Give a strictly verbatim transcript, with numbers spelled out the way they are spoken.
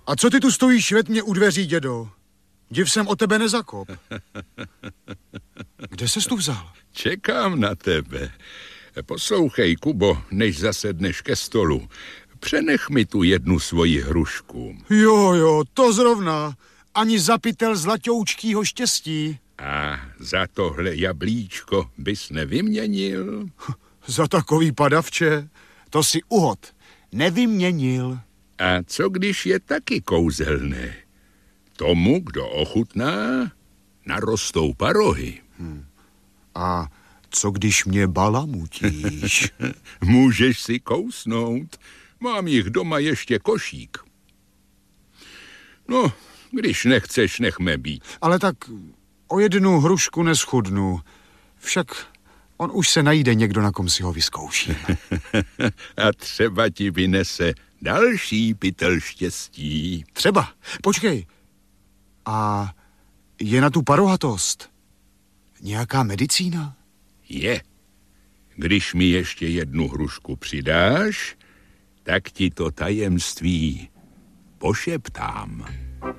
A co ty tu stojíš ve tmě u dveří, dědo? Div jsem o tebe nezakop. Kde ses tu vzal? Čekám na tebe. Poslouchej, Kubo, než zasedneš ke stolu. Přenech mi tu jednu svoji hrušku. Jo, jo, to zrovna. Ani zapitel zlatoučkýho štěstí. A za tohle jablíčko bys nevyměnil? Za takový padavče? To si uhod. Nevyměnil. A co když je taky kouzelné? Tomu, kdo ochutná, narostou parohy. Hmm. A co když mě balamutíš? Můžeš si kousnout. Mám jich doma ještě košík. No, když nechceš, nechme být. Ale tak o jednu hrušku neschudnu. Však on už se najde někdo, na kom si ho vyzkouším. A třeba ti vynese další pytel štěstí. Třeba. Počkej. A je na tu parohatost nějaká medicína? Je. Když mi ještě jednu hrušku přidáš, tak ti to tajemství pošeptám.